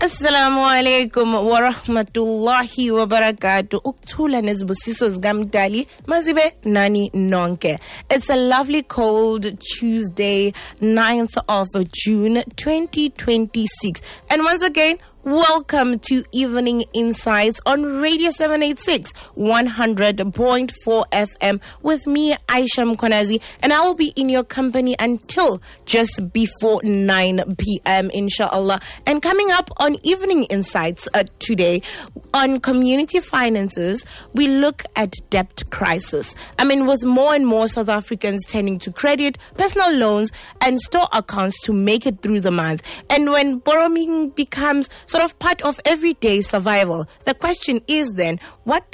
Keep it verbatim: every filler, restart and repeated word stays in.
Assalamu alaikum wa rahmatullahi wa barakatuh. Ukthula nezbusiso zgamdali mazibe nani nonke. It's a lovely cold Tuesday, ninth of June twenty twenty-six. And once again, welcome to Evening Insights on Radio seven eighty-six, one hundred point four F M with me, Aisha Mkonazi, and I will be in your company until just before nine p.m. inshallah. And coming up on Evening Insights uh, today, on community finances, we look at debt crisis. I mean, with more and more South Africans turning to credit, personal loans, and store accounts to make it through the month. And when borrowing becomes sort of part of everyday survival, the question is then, what